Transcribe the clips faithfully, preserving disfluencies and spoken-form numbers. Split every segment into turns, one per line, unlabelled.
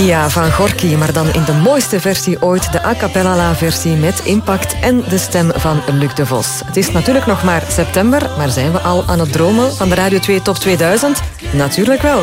Mia van Gorky, maar dan in de mooiste versie ooit, de a cappella versie met impact en de stem van Luc de Vos. Het is natuurlijk nog maar september, maar zijn we al aan het dromen van de Radio twee Top tweeduizend? Natuurlijk wel.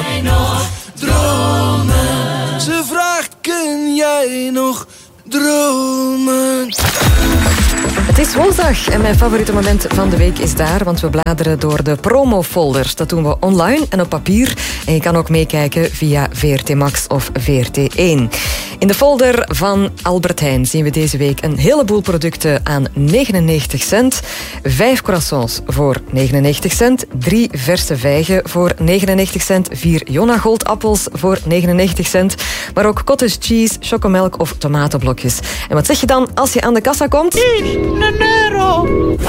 Dromen. Ze vraagt, kun jij nog dromen?
Het is woensdag en mijn favoriete moment van de week is daar, want we bladeren door de promofolders. Dat doen we online en op papier. En je kan ook meekijken via V R T Max of V R T één. In de folder van Albert Heijn zien we deze week een heleboel producten aan negenennegentig cent. Vijf croissants voor negenennegentig cent. Drie verse vijgen voor negenennegentig cent. Vier Jonna Goldappels voor negenennegentig cent. Maar ook cottage cheese, chocomelk of tomatenblokjes. En wat zeg je dan als je aan de kassa komt?
Een euro.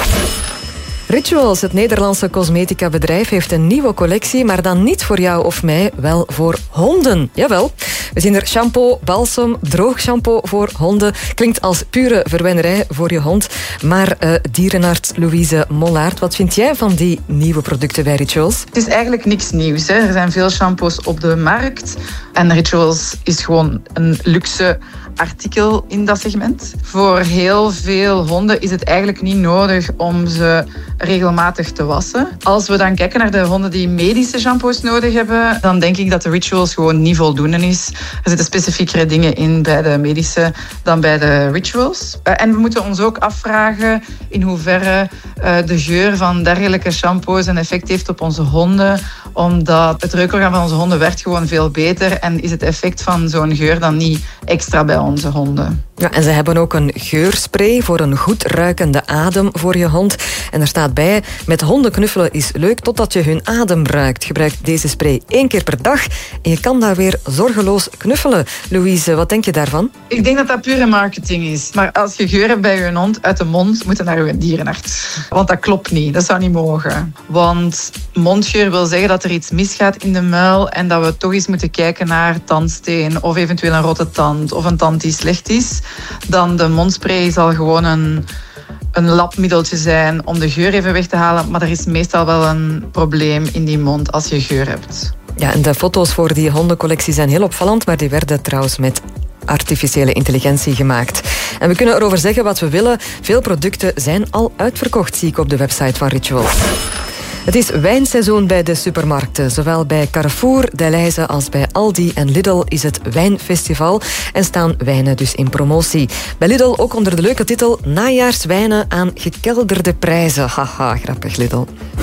Rituals, het Nederlandse cosmetica-bedrijf, heeft een nieuwe collectie, maar dan niet voor jou of mij, wel voor honden. Jawel. We zien er shampoo, balsem, droog shampoo voor honden. Klinkt als pure verwennerij voor je hond. Maar uh, dierenarts Louise Mollaert, wat vind jij van die nieuwe producten bij Rituals?
Het is eigenlijk niks nieuws, hè. Er zijn veel shampoos op de markt. En Rituals is gewoon een luxe artikel in dat segment. Voor heel veel honden is het eigenlijk niet nodig om ze regelmatig te wassen. Als we dan kijken naar de honden die medische shampoos nodig hebben, dan denk ik dat de Rituals gewoon niet voldoende is. Er zitten specifiekere dingen in bij de medische dan bij de Rituals. En we moeten ons ook afvragen in hoeverre de geur van dergelijke shampoos een effect heeft op onze honden, omdat het reukorgaan van onze honden werkt gewoon veel beter en is het effect van zo'n geur dan niet extra bij onze honden.
Ja, en ze hebben ook een geurspray voor een goed ruikende adem voor je hond. En er staat bij, met honden knuffelen is leuk totdat je hun adem ruikt. Gebruik deze spray één keer per dag en je kan daar weer zorgeloos knuffelen. Louise, wat denk je daarvan?
Ik denk dat dat pure marketing is. Maar als je geur hebt bij je hond uit de mond, moet je naar je dierenarts. Want dat klopt niet, dat zou niet mogen. Want mondgeur wil zeggen dat er iets misgaat in de muil en dat we toch eens moeten kijken naar tandsteen of eventueel een rotte tand of een tand die slecht is. Dan de mondspray zal gewoon een, een labmiddeltje zijn om de geur even weg te halen. Maar er is meestal wel een probleem in die mond als je geur hebt.
Ja, en de foto's voor die hondencollectie zijn heel opvallend, maar die werden trouwens met artificiële intelligentie gemaakt. En we kunnen erover zeggen wat we willen. Veel producten zijn al uitverkocht, zie ik op de website van Rituals. Het is wijnseizoen bij de supermarkten. Zowel bij Carrefour, Delhaize als bij Aldi en Lidl is het wijnfestival en staan wijnen dus in promotie. Bij Lidl ook onder de leuke titel Najaarswijnen aan gekelderde prijzen. Haha, grappig Lidl.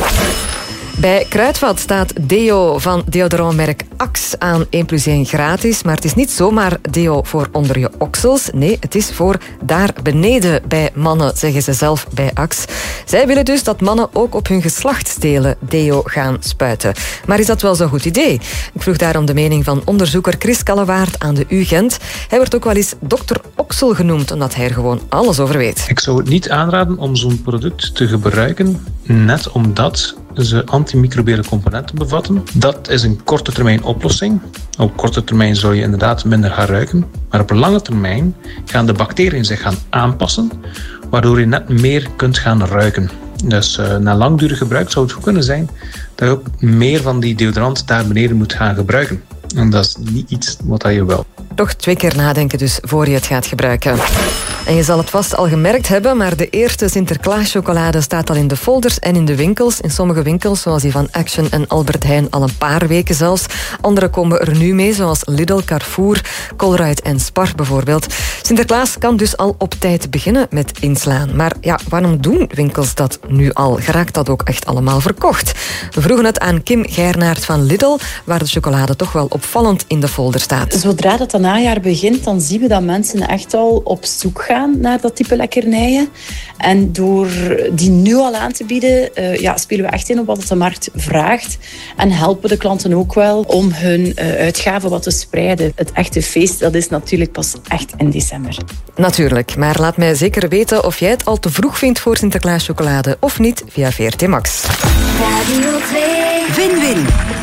Bij Kruidvat staat deo van deodorantmerk Axe aan één plus één gratis. Maar het is niet zomaar deo voor onder je oksels. Nee, het is voor daar beneden bij mannen, zeggen ze zelf bij Axe. Zij willen dus dat mannen ook op hun geslachtsdelen deo gaan spuiten. Maar is dat wel zo'n goed idee? Ik vroeg daarom de mening van onderzoeker Chris Kallewaard aan de U Gent. Hij wordt ook wel eens dokter Oksel genoemd, omdat hij er gewoon alles over weet.
Ik zou het niet aanraden om zo'n product te gebruiken, net omdat ze antimicrobiële componenten bevatten. Dat is een korte termijn oplossing. Op korte termijn zou je inderdaad minder gaan ruiken. Maar op lange termijn gaan de bacteriën zich gaan aanpassen, waardoor je net meer kunt gaan ruiken. Dus uh, na langdurig gebruik zou het goed kunnen zijn dat je ook meer van die deodorant daar beneden moet gaan gebruiken. En dat is niet iets wat je wil.
Toch twee keer nadenken dus voor je het gaat gebruiken. En je zal het vast al gemerkt hebben, maar de eerste Sinterklaas-chocolade staat al in de folders en in de winkels. In sommige winkels, zoals die van Action en Albert Heijn, al een paar weken zelfs. Andere komen er nu mee, zoals Lidl, Carrefour, Colruyt en Spar bijvoorbeeld. Sinterklaas kan dus al op tijd beginnen met inslaan. Maar ja, waarom doen winkels dat nu al? Geraakt dat ook echt allemaal verkocht? We vroegen het aan Kim Geirnaert van Lidl, waar de chocolade toch wel opvallend in de folder staat.
Zodra dat najaar begint, dan zien we dat mensen echt al op zoek gaan naar dat type lekkernijen. En door die nu al aan te bieden, uh, ja, spelen we echt in op wat de markt vraagt. En helpen de klanten ook wel om hun uh, uitgaven wat te spreiden. Het echte feest, dat is natuurlijk pas echt in december.
Natuurlijk, maar laat mij zeker weten of jij het al te vroeg vindt voor Sinterklaas chocolade of niet via V R T Max.
Radio twee. Win-win.